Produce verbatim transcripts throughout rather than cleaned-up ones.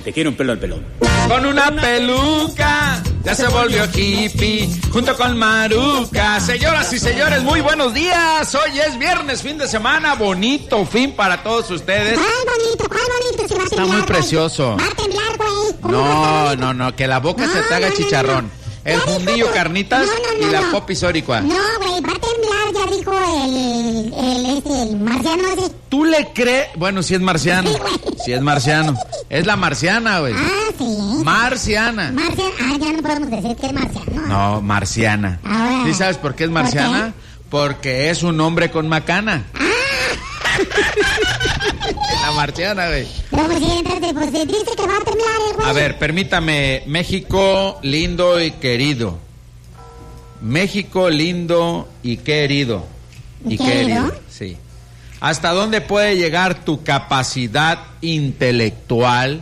te quiero un pelo al pelón. Con una peluca ya se volvió hippie, junto con Maruca. Señoras y señores, muy buenos días. Hoy es viernes, fin de semana, bonito fin para todos ustedes. ¿Cuál bonito? ¿Cuál bonito? Si va a Está temblar, muy precioso. Va a temblar, güey. ¿Cómo va a No, temblar? no, no, que la boca No, se te haga no, no, chicharrón. no. El Ya dijo fundillo que- carnitas no, no, no, y la no. popis oricua. No, güey, va a temblar, ya dijo el, el, este, el marciano ese. ¿Tú le crees? Bueno, si es marciano. Sí, güey. Si es marciano. Es la marciana, güey. Ah, sí. Marciana. Marciano. Ah, ya no podemos decir que es marciano. No, marciana. Ahora. ¿Sí sabes por qué es ¿Por marciana? Porque es un hombre con macana. La marciana, güey. Pero, presidente, pues dice que va a temblar el güey. A ver, permítame. México lindo y querido. México lindo y querido. ¿Y querido? Sí. ¿Hasta dónde puede llegar tu capacidad intelectual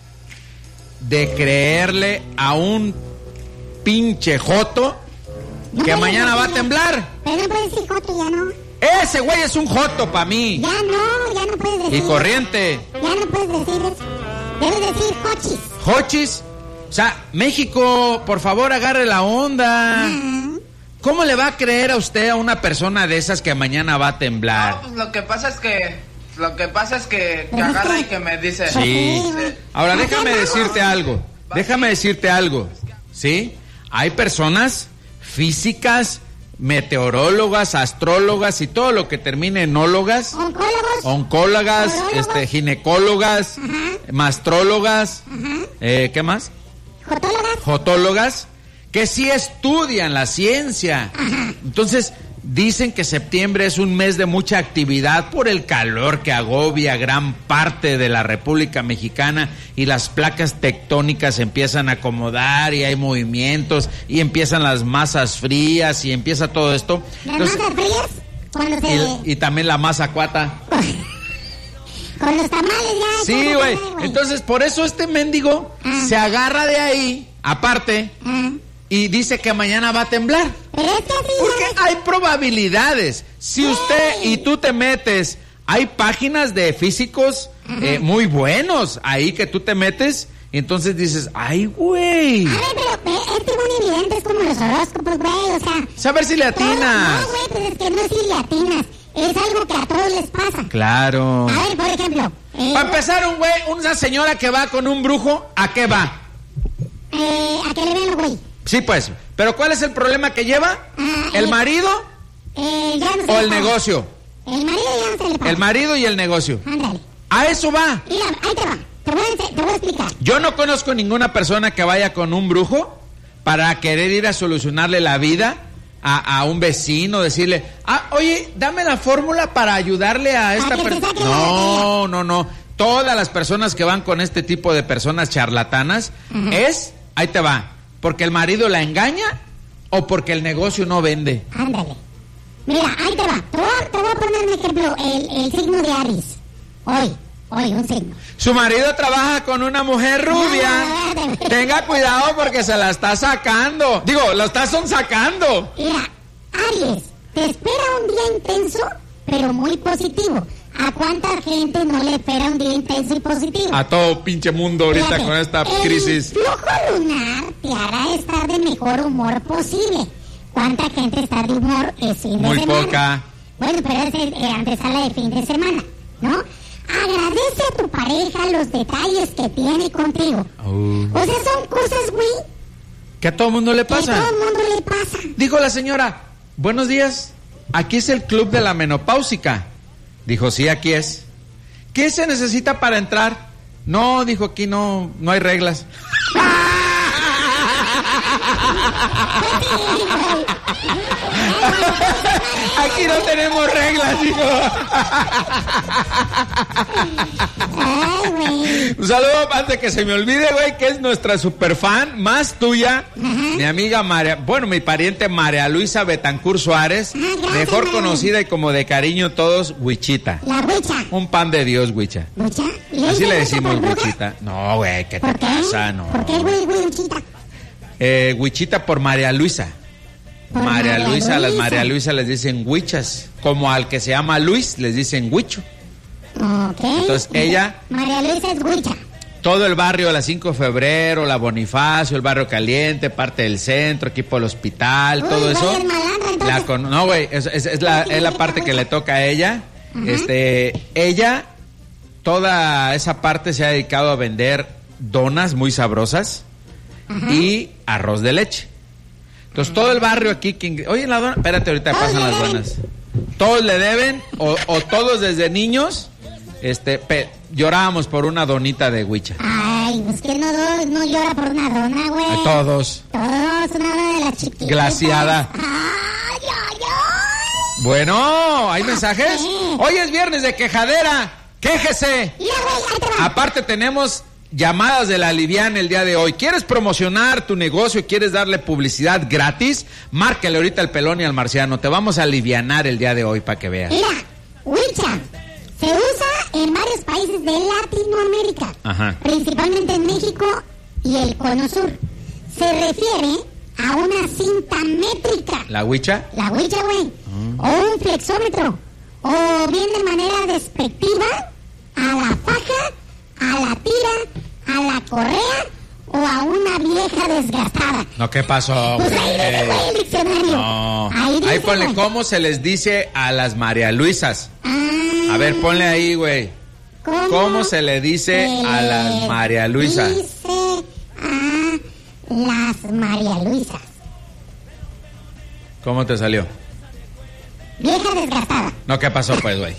de creerle a un pinche joto No que puedes mañana va a decirle- temblar? Pero no puedes decir joto, ya no. Ese güey es un joto para mí. Ya no, ya no puedes decir. Y corriente. Ya no puedes decir eso. Debes decir hochis. Hochis. O sea, México, por favor, agarre la onda. Ah. ¿Cómo le va a creer a usted a una persona de esas que mañana va a temblar? No, pues lo que pasa es que lo que pasa es que, que Pero es agarra que- y que me dice. Sí. güey. Ahora déjame decirte algo. Déjame decirte algo. ¿Sí? Hay personas físicas, meteorólogas, astrólogas y todo lo que termine en ólogas, Oncólogos. oncólogas, Urólogos. este, ginecólogas, mastrólogas, eh, ¿qué más? Jotólogas. Jotólogas, que sí estudian la ciencia. Entonces, dicen que septiembre es un mes de mucha actividad por el calor que agobia gran parte de la República Mexicana y las placas tectónicas se empiezan a acomodar y hay movimientos y empiezan las masas frías y empieza todo esto. Las Entonces, masas frías. Cuando se. y, y también la masa cuata. Con los tamales ya. Sí, ya, güey. ya, Entonces, por eso este mendigo Ah. se agarra de ahí, aparte, Ah. y dice que mañana va a temblar. Pero es que así. Porque ya- hay probabilidades. Si usted y tú te metes, hay páginas de físicos eh, muy buenos ahí que tú te metes y entonces dices, ay, güey. A ver, pero eh, es que muy evidente, es como los horóscopos, güey, o sea. Saber si le todo- atinas. No, güey, pues es que no es si le atinas. Es algo que a todos les pasa. Claro. A ver, por ejemplo. Eh, Para empezar, un güey, una señora que va con un brujo, ¿a qué va? eh, a que le vean, güey. Sí, pues. Pero ¿cuál es el problema que lleva? Ah, ¿El eh, marido Eh, ya no se o le el para. negocio? El marido ya no se le para. El marido y el negocio. Ándale. A eso va. Mira, ahí te va. Te voy, a, ense- te voy a explicar. Yo no conozco ninguna persona que vaya con un brujo para querer ir a solucionarle la vida a, a un vecino, decirle, ah, oye, dame la fórmula para ayudarle a esta que te persona. saque la No, no, no. Todas las personas que van con este tipo de personas charlatanas es, ahí te va, porque el marido la engaña o porque el negocio no vende. Ándale. Mira, ahí te va. Te voy a, te voy a poner un ejemplo. El, el signo de Aries. Hoy. Hoy, un signo. Su marido trabaja con una mujer rubia. No, Tenga cuidado porque se la está sacando. Digo, la está sacando. Mira, Aries, te espera un día intenso, pero muy positivo. ¿A cuánta gente no le espera un día intenso y positivo? A todo pinche mundo ahorita Fíjate, con esta el crisis. flujo lunar te hará estar de mejor humor posible. ¿Cuánta gente está de humor el fin de Muy semana? poca. Bueno, pero es el, eh, antesala de fin de semana, ¿no? Agradece a tu pareja los detalles que tiene contigo. Uh. O sea, son cosas, güey, ¿Que a todo mundo le que a pasa? todo el mundo le pasa. Dijo la señora, buenos días, aquí es el club de la menopáusica. Dijo, sí, aquí es. ¿Qué se necesita para entrar? No, dijo, aquí no, no hay reglas. Aquí no tenemos reglas, dijo. Ay, güey. Un saludo antes de que se me olvide, güey, que es nuestra super fan más tuya, mi amiga María, bueno, mi pariente María Luisa Betancur Suárez, Ah, gracias, mejor María. conocida y como de cariño todos, Huichita. La huicha. Un pan de Dios, Huicha. ¿Huicha? Así dicen le huicha decimos, por bruja? Huichita. No, güey, ¿qué te ¿Por qué? pasa? No. ¿Por qué, güey, güey, huichita? Eh, Huichita por María Luisa. Por María María Luisa, a las Luisa. María Luisa les dicen huichas. Como al que se llama Luis, les dicen huicho. Ok. Entonces, ella- María Luisa es huicha. todo el barrio de la cinco de febrero, la Bonifacio, el barrio Caliente, parte del centro, equipo del hospital, Uy, todo eso. Malandra, La con, no, güey, es, es, es, la, es la parte que le toca a ella. Uh-huh. Este, ella, toda esa parte se ha dedicado a vender donas muy sabrosas uh-huh. y arroz de leche. Entonces, todo el barrio aquí, que, oye, la dona, espérate, ahorita pasan las donas. Todos le deben, o, o todos desde niños, este, pe, llorábamos por una donita de huicha. Ay, pues que no, no llora por una dona, güey. Todos. Todos, una dona de las chiquitas. Glaciada. Ay, ay, ay. Bueno, ¿hay mensajes? Sí. Hoy es viernes de quejadera. ¡Quéjese! Mira, güey, ahí te va. Aparte tenemos llamadas de la Liviana el día de hoy. ¿Quieres promocionar tu negocio y quieres darle publicidad gratis? Márcale ahorita al Pelón y al Marciano. Te vamos a alivianar el día de hoy para que veas. Mira, huicha se usa en varios países de Latinoamérica, ajá, principalmente en México y el Cono Sur. Se refiere a una cinta métrica. ¿La huicha? La huicha, güey. Uh. O un flexómetro. O bien de manera despectiva a la faja, a la tira, a la correa o a una vieja desgastada. No, ¿qué pasó? Pues ahí dice, güey, el diccionario. No. Ahí, dice, ahí ponle güey. cómo se les dice a las María Luisas. Ah, a ver, ponle ahí, güey. ¿Cómo, ¿Cómo se le dice se a las María Luisas? Dice a las María Luisas. ¿Cómo te salió? Vieja desgastada. No, ¿qué pasó, pues, güey?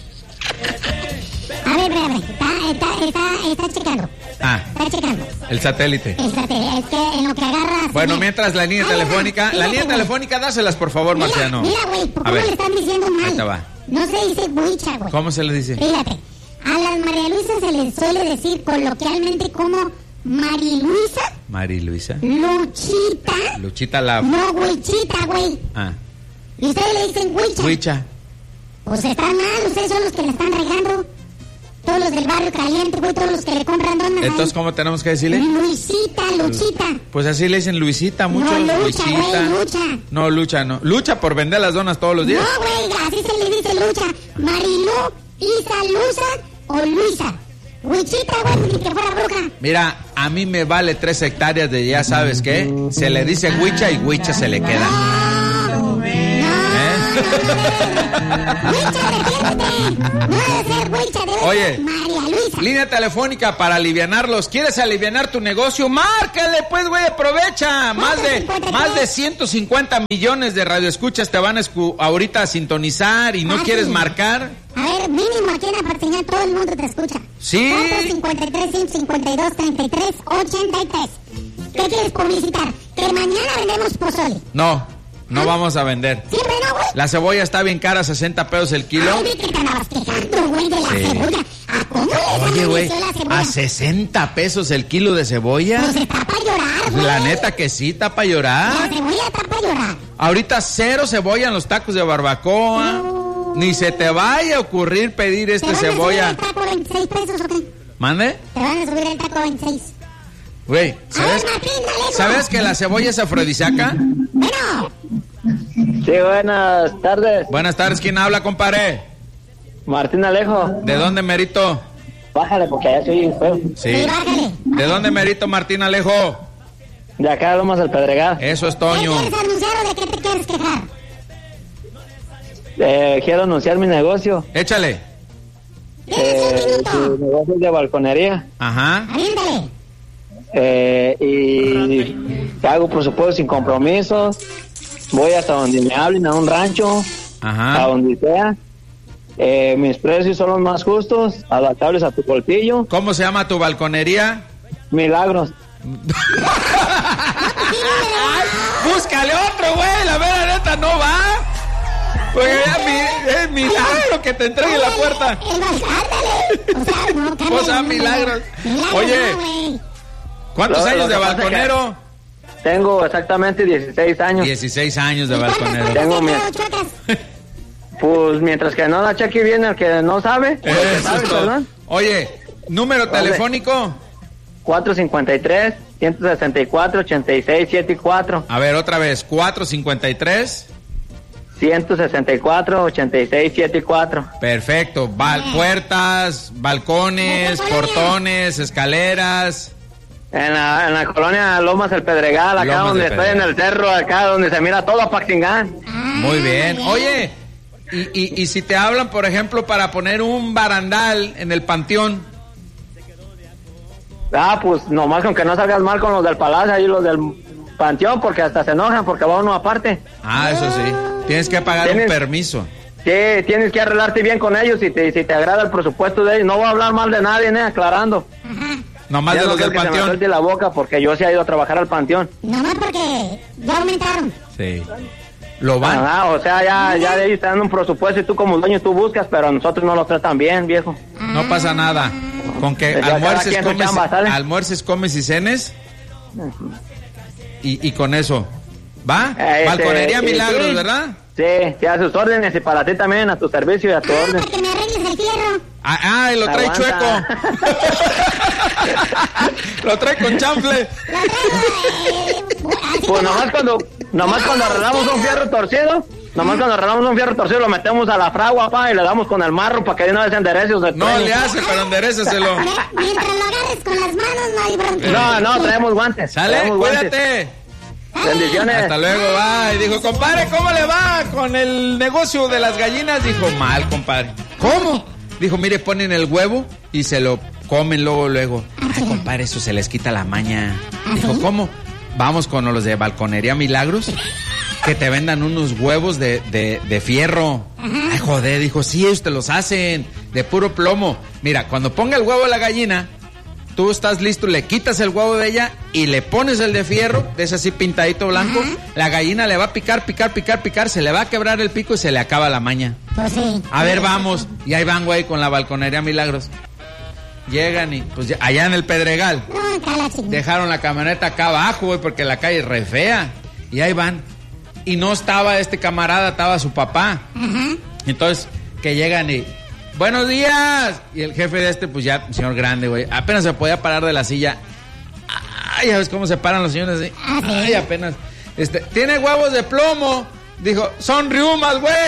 A ver, a ver, está, está, está, está checando. Ah. Está checando. El satélite. El satélite, es que en lo que agarra... Bueno, se mientras la línea Ay, telefónica... no, la línea güey. telefónica, dáselas, por favor, Mira, Marciano. Mira, güey, ¿cómo a ver. le están diciendo mal? Ahí te va. No se dice huicha, güey. ¿Cómo se le dice? Fíjate, a las María Luisas se les suele decir coloquialmente como Mariluisa. Mariluisa. Luchita. Luchita la... No, huichita, güey. Ah. Y ustedes le dicen huicha. Huicha. Pues están mal, ustedes son los que le están regando. Todos los del barrio Caliente, güey, todos los que le compran donas. Entonces, ahí. ¿cómo tenemos que decirle? Luisita, Luchita. Pues así le dicen Luisita, muchos. No, lucha, Luisita. güey, lucha. No, lucha, no. Lucha por vender las donas todos los días. No, güey, así se le dice lucha. Marilú, Isa, Luza o Luisa. Huichita, güey, ni que fuera bruja. Mira, a mí me vale tres hectáreas de ya sabes qué. Se le dice huicha y huicha se le queda. No, no, Huicha, defiéndete. No debe ser Huicha, debe Oye, ser María Luisa. Línea telefónica para alivianarlos. ¿Quieres alivianar tu negocio? Márcale, pues, güey, aprovecha. Más de, más de ciento cincuenta millones de radioescuchas te van a escu- ahorita a sintonizar y no Ah, quieres sí. marcar. A ver, mínimo aquí en la Parteña todo el mundo te escucha. Sí. cuatro cincuenta y tres, ciento cincuenta y dos, treinta y tres, ochenta y tres. ¿Qué quieres publicitar? Que mañana vendemos pozole. No, no ¿Ah? vamos a vender. Siempre no, güey. La cebolla está bien cara, sesenta pesos el kilo. Ay, vi que te andabas quejando, güey, de la Sí. cebolla. ¿A cómo les Oye, güey, amaneció la cebolla? a sesenta pesos el kilo de cebolla. Pues está para llorar, güey. La neta que sí, está para La llorar. cebolla está para llorar. Ahorita cero cebolla en los tacos de barbacoa. No. Ni se te vaya a ocurrir pedir ¿Te este van a subir cebolla. el taco veintiséis pesos o qué? ¿Mande? Te van a subir el taco veintiséis. Güey, A ¿sabes, ver, Martín, dale, ¿sabes que la cebolla es afrodisíaca? Bueno, Sí, buenas tardes. Buenas tardes, ¿quién habla, compadre? Martín Alejo. ¿De dónde merito? Bájale porque allá soy feo. Sí. sí, bájale. ¿De dónde merito, Martín Alejo? De acá Lomas del Pedregal. Eso es ¿Qué Toño. quieres anunciar o de qué te quieres quejar? Eh, quiero anunciar mi negocio. Échale. Tienes Eh, un mi minuto. negocio es de balconería. Ajá. Aviéntale. Eh, y hago por supuesto sin compromisos. Voy hasta donde me hablen, a un rancho, a Ajá. donde sea. Eh, mis precios son los más justos, adaptables a tu bolsillo. ¿Cómo se llama tu balconería? Milagros. Ay, búscale otro, güey. La vera neta no va. Porque es, mi, es milagro que te entregue la puerta. El bal- ándale. O sea, no, cámbiale O sea, el número. milagros. Milagros, Oye. no, güey. ¿Cuántos Lo- años lo de que pasa es que- balconero? Tengo exactamente dieciséis años. dieciséis años de ¿Y cuántas balconero. puertas Tengo te mi- quedó, chocas? Pues mientras que no la cheque bien el que no sabe. el que Eso sabe, es todo. perdón. Oye, número Vale. telefónico. cuatro cincuenta y tres, ciento sesenta y cuatro, ochenta y seis, siete y cuatro. A ver, otra vez. cuatro cincuenta y tres. ciento sesenta y cuatro, ochenta y seis, setenta y cuatro. Perfecto. Bal- puertas, balcones, portones, escaleras. En la, en la colonia Lomas del Pedregal, acá Lomas donde del estoy en el cerro, acá donde se mira todo Paxingán. Muy bien. Oye, y, y, y si te hablan, por ejemplo, para poner un barandal en el panteón. Ah, pues nomás con que no salgas mal con los del Palacio y los del Panteón, porque hasta se enojan porque va uno aparte. Ah, eso sí. Tienes que pagar ¿Tienes? un permiso. Sí, tienes que arreglarte bien con ellos si te, si te agrada el presupuesto de ellos. No voy a hablar mal de nadie, ¿eh? Aclarando. Nomás Ya de no los quiero del que se me panteón. suelte la boca porque yo sí he ido a trabajar al Panteón. Nomás porque ya aumentaron. Sí. Lo van. Ah, o sea, ya, ya de ellos te dan un presupuesto y tú como dueño tú buscas, pero a nosotros no nos tratan bien, viejo. No pasa nada. Con que Pues ya cada almuerces, quien su comes, chamba, ¿sale? almuerces, comes y cenes. Y, y con eso. ¿Va? Eh, Balconería este, Milagros, sí. ¿verdad? Sí, sí, a sus órdenes y para ti también, a tu servicio y a tu Ah, orden. para que me arregles el fierro. Ah, ah, y lo trae Aguanta. chueco. Lo trae con chanfle. Lo traigo, eh, así Pues como- nomás cuando, nomás cuando arreglamos un fierro torcido, nomás cuando arreglamos un fierro torcido lo metemos a la fragua, pa, y le damos con el marro para que de una vez se enderece o se No truene. le hace, pero enderézaselo. Mientras lo agarres con las manos, no hay bronca. No, no, traemos guantes. Sale, traemos guantes. cuídate. Bendiciones. Hasta luego, va. Y dijo, compadre, ¿cómo le va con el negocio de las gallinas? Dijo, mal, compadre. ¿Cómo? Dijo, mire, ponen el huevo y se lo comen luego, luego. Ay, compadre, eso se les quita la maña. Dijo, ¿cómo? Vamos con los de Balconería Milagros, que te vendan unos huevos de, de, de fierro. Ay, joder, dijo, sí, ellos te los hacen de puro plomo. Mira, cuando ponga el huevo a la gallina, tú estás listo, le quitas el huevo de ella y le pones el de fierro, de ese así pintadito blanco. La gallina le va a picar, picar, picar, picar, se le va a quebrar el pico y se le acaba la maña. Pues sí. A ver, vamos. Y ahí van, güey, con la Balconería Milagros. Llegan y, pues, ya- allá en el Pedregal. No, cala, chingada. Dejaron la camioneta acá abajo, güey, porque la calle es re fea. Y ahí van. Y no estaba este camarada, estaba su papá. Entonces, que llegan y... ¡Buenos días! Y el jefe de este, pues ya, un señor grande, güey, apenas se podía parar de la silla. Ay, ya ves cómo se paran los señores así. Ay, apenas. Este, ¿tiene huevos de plomo? Dijo, son riumas, güey.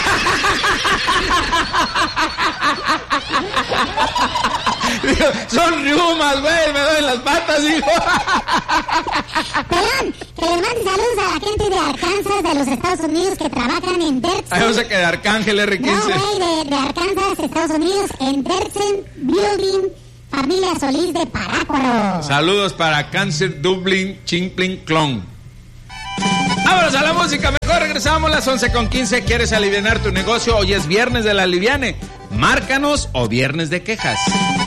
Dijo, son riumas, güey, me duelen las patas, hijo. Pelón, que le mande saludos a la gente de Arkansas, de los Estados Unidos, que trabajan en Ay, Dersen. no sé qué de Arcángel R No, quince. güey, de, de Arkansas, Estados Unidos, en Dersen Building, familia Solís de Parácuaro. Saludos para Cáncer Dublin Chimpling Clon. Vámonos a la música, mejor regresamos las once con quince. ¿Quieres alivianar tu negocio? Hoy es viernes de la aliviane. Márcanos o viernes de quejas.